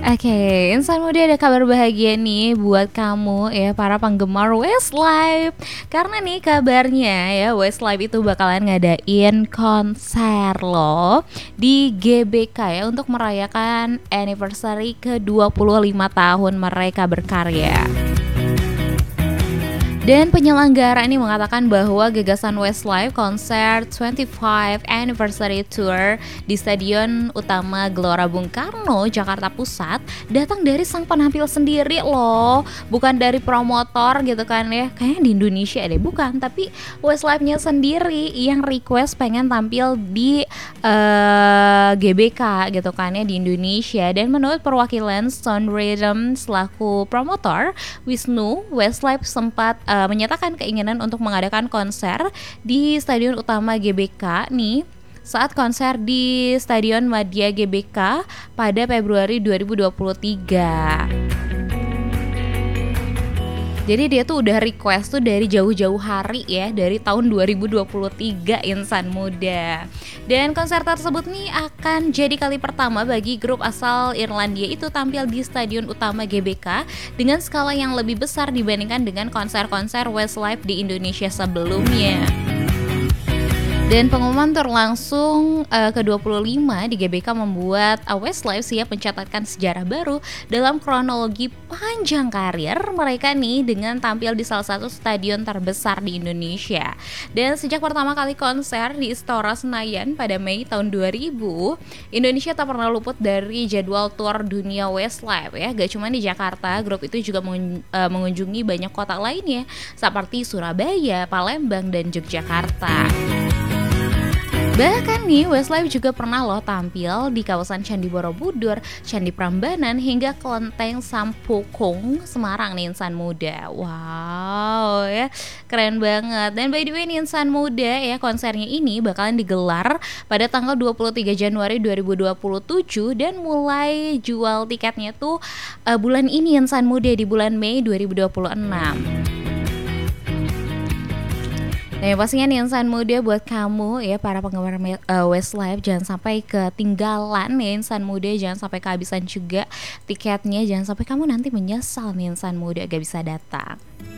Oke, insan muda ada kabar bahagia nih buat kamu ya para penggemar Westlife. Karena nih kabarnya ya Westlife itu bakalan ngadain konser loh di GBK ya untuk merayakan anniversary ke-25 tahun mereka berkarya. Dan penyelenggara ini mengatakan bahwa gagasan Westlife konser 25 Anniversary Tour di Stadion Utama Gelora Bung Karno, Jakarta Pusat datang dari sang penampil sendiri loh, bukan dari promotor gitu kan ya. Kayaknya di Indonesia deh, bukan, tapi Westlife-nya sendiri yang request pengen tampil di GBK gitu kan ya di Indonesia. Dan menurut perwakilan Sound Rhythm selaku promotor Wisnu, Westlife sempat menyatakan keinginan untuk mengadakan konser di Stadion Utama GBK nih saat konser di Stadion Madia GBK pada Februari 2023. Jadi dia tuh udah request tuh dari jauh-jauh hari ya, dari tahun 2023 insan muda. Dan konser tersebut nih akan jadi kali pertama bagi grup asal Irlandia itu tampil di Stadion Utama GBK dengan skala yang lebih besar dibandingkan dengan konser-konser Westlife di Indonesia sebelumnya. Dan pengumuman berlangsung ke-25 di GBK membuat Westlife siap mencatatkan sejarah baru dalam kronologi panjang karir mereka nih dengan tampil di salah satu stadion terbesar di Indonesia. Dan sejak pertama kali konser di Istora Senayan pada Mei tahun 2000, Indonesia tak pernah luput dari jadwal tour dunia Westlife ya. Gak cuma di Jakarta, grup itu juga mengunjungi banyak kota lainnya seperti Surabaya, Palembang, dan Yogyakarta. Bahkan nih Westlife juga pernah loh tampil di kawasan Candi Borobudur, Candi Prambanan, hingga Kelenteng Sampokong, Semarang nih insan muda. Wow ya, keren banget. Dan by the way nih insan muda ya, konsernya ini bakalan digelar pada tanggal 23 Januari 2027 dan mulai jual tiketnya tuh bulan ini insan muda, di bulan Mei 2026. Nah pastinya nih insan muda buat kamu ya para penggemar Westlife, jangan sampai ketinggalan nih insan muda, jangan sampai kehabisan juga tiketnya, jangan sampai kamu nanti menyesal nih insan muda gak bisa datang.